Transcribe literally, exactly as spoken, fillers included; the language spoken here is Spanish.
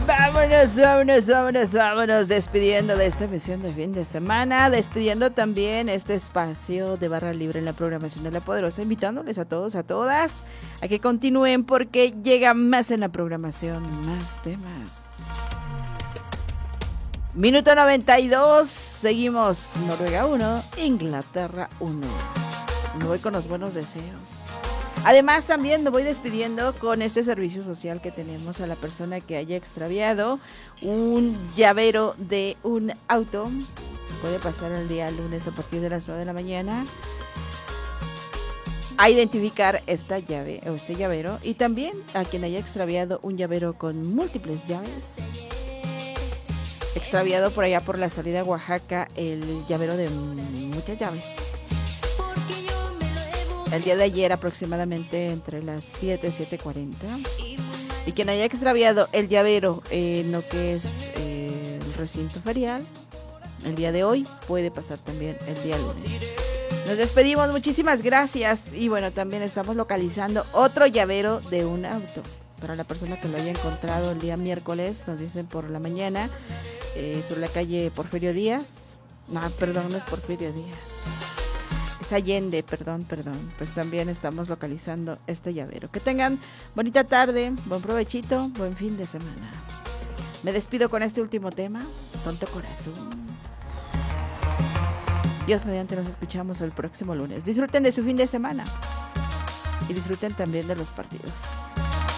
Vámonos, vámonos, vámonos, vámonos, despidiendo de esta emisión de fin de semana, despidiendo también este espacio de Barra Libre en la programación de La Poderosa, invitándoles a todos, a todas, a que continúen porque llega más en la programación, más temas. Minuto noventa y dos, seguimos, Noruega uno, Inglaterra uno. Me voy con los buenos deseos. Además, también me voy despidiendo con este servicio social que tenemos a la persona que haya extraviado un llavero de un auto. Puede pasar el día lunes a partir de las nueve de la mañana a identificar esta llave o este llavero. Y también a quien haya extraviado un llavero con múltiples llaves. Extraviado por allá por la salida a Oaxaca, el llavero de muchas llaves. El día de ayer aproximadamente entre las siete, siete cuarenta. Y quien haya extraviado el llavero en lo que es eh, el recinto ferial, el día de hoy puede pasar también el día lunes. Nos despedimos, muchísimas gracias. Y bueno, también estamos localizando otro llavero de un auto. Para la persona que lo haya encontrado el día miércoles, nos dicen por la mañana, eh, sobre la calle Porfirio Díaz. No, perdón, no es Porfirio Díaz. Allende, perdón, perdón, pues también estamos localizando este llavero. Que tengan bonita tarde, buen provechito, buen fin de semana. Me despido con este último tema, Tonto Corazón. Dios mediante, nos escuchamos el próximo lunes. Disfruten de su fin de semana y disfruten también de los partidos.